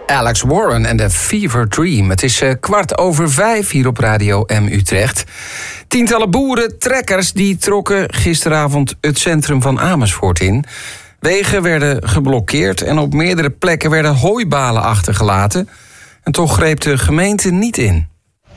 Alex Warren en de Fever Dream. Het is 4:15 hier op Radio M Utrecht. Tientallen boeren, trekkers, die trokken gisteravond het centrum van Amersfoort in. Wegen werden geblokkeerd en op meerdere plekken werden hooibalen achtergelaten. En toch greep de gemeente niet in.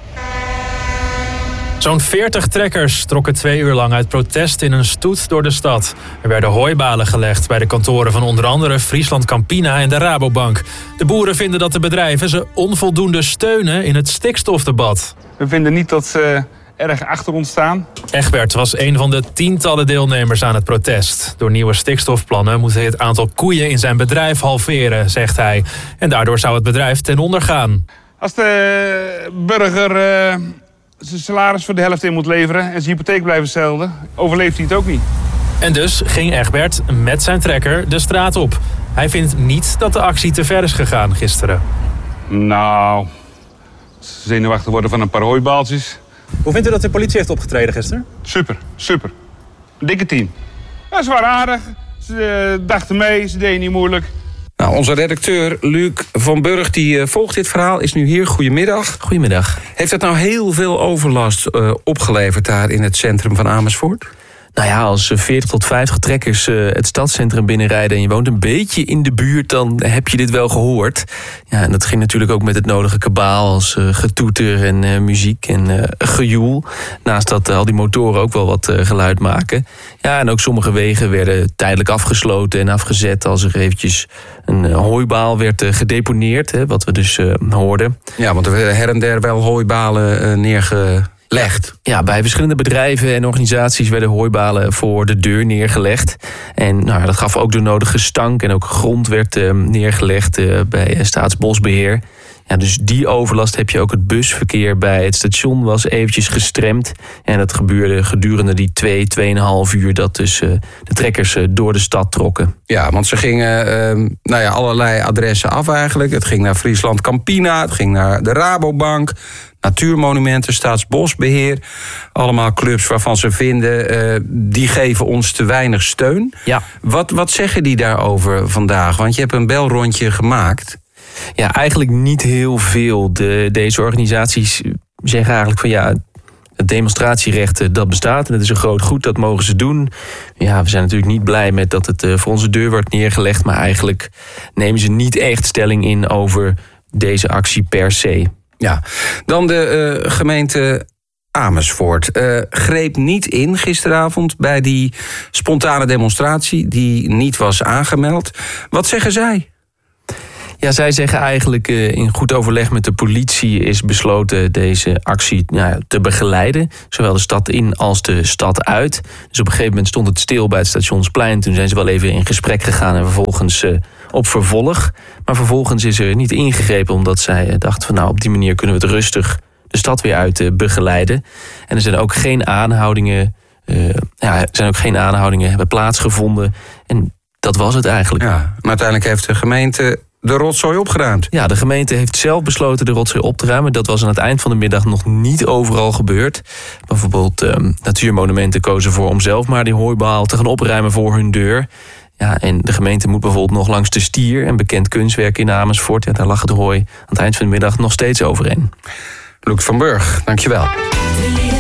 Zo'n 40 trekkers trokken 2 uur lang uit protest in een stoet door de stad. Er werden hooibalen gelegd bij de kantoren van onder andere Friesland Campina en de Rabobank. De boeren vinden dat de bedrijven ze onvoldoende steunen in het stikstofdebat. We vinden niet dat ze erg achter ons staan. Egbert was een van de tientallen deelnemers aan het protest. Door nieuwe stikstofplannen moet hij het aantal koeien in zijn bedrijf halveren, zegt hij. En daardoor zou het bedrijf ten onder gaan. Als de burger zijn salaris voor de helft in moet leveren en zijn hypotheek blijft hetzelfde, overleeft hij het ook niet. En dus ging Egbert met zijn trekker de straat op. Hij vindt niet dat de actie te ver is gegaan gisteren. Nou, zenuwachtig worden van een paar hooibaaltjes. Hoe vindt u dat de politie heeft opgetreden gisteren? Super. Een dikke team. Ja, ze waren aardig. Ze dachten mee, ze deden niet moeilijk. Nou, onze redacteur Luc van Burg die volgt dit verhaal, is nu hier. Goedemiddag. Goedemiddag. Heeft het nou heel veel overlast opgeleverd daar in het centrum van Amersfoort? Nou ja, als 40 tot 50 trekkers het stadscentrum binnenrijden en je woont een beetje in de buurt, dan heb je dit wel gehoord. Ja, en dat ging natuurlijk ook met het nodige kabaal als getoeter en muziek en gejoel. Naast dat al die motoren ook wel wat geluid maken. Ja, en ook sommige wegen werden tijdelijk afgesloten en afgezet als er eventjes een hooibaal werd gedeponeerd, hè, wat we dus hoorden. Ja, want er werden her en der wel hooibalen neergelegd. Ja, bij verschillende bedrijven en organisaties werden hooibalen voor de deur neergelegd. En nou, dat gaf ook de nodige stank en ook grond werd neergelegd bij Staatsbosbeheer. Ja, dus die overlast heb je ook. Het busverkeer bij het station was eventjes gestremd. En dat gebeurde gedurende die 2,5 uur dat dus de trekkers door de stad trokken. Ja, want ze gingen allerlei adressen af eigenlijk. Het ging naar Friesland Campina, het ging naar de Rabobank, Natuurmonumenten, Staatsbosbeheer. Allemaal clubs waarvan ze vinden, die geven ons te weinig steun. Ja. Wat zeggen die daarover vandaag? Want je hebt een belrondje gemaakt. Ja, eigenlijk niet heel veel. Deze organisaties zeggen eigenlijk van ja, het demonstratierecht dat bestaat en het is een groot goed, dat mogen ze doen. Ja, we zijn natuurlijk niet blij met dat het voor onze deur wordt neergelegd, maar eigenlijk nemen ze niet echt stelling in over deze actie per se. Ja, dan de gemeente Amersfoort greep niet in gisteravond bij die spontane demonstratie die niet was aangemeld. Wat zeggen zij? Ja, zij zeggen eigenlijk in goed overleg met de politie is besloten deze actie te begeleiden. Zowel de stad in als de stad uit. Dus op een gegeven moment stond het stil bij het Stationsplein. Toen zijn ze wel even in gesprek gegaan en vervolgens op vervolg. Maar vervolgens is er niet ingegrepen omdat zij dachten van op die manier kunnen we het rustig de stad weer uit begeleiden. En er zijn ook geen aanhoudingen, hebben plaatsgevonden. En dat was het eigenlijk. Ja, maar uiteindelijk heeft de gemeente de rotzooi opgeruimd. Ja, de gemeente heeft zelf besloten de rotzooi op te ruimen. Dat was aan het eind van de middag nog niet overal gebeurd. Bijvoorbeeld Natuurmonumenten kozen voor om zelf maar die hooibaal te gaan opruimen voor hun deur. Ja, en de gemeente moet bijvoorbeeld nog langs de Stier, een bekend kunstwerk in Amersfoort. Ja, daar lag het hooi aan het eind van de middag nog steeds overheen. Luc van Burg, dankjewel.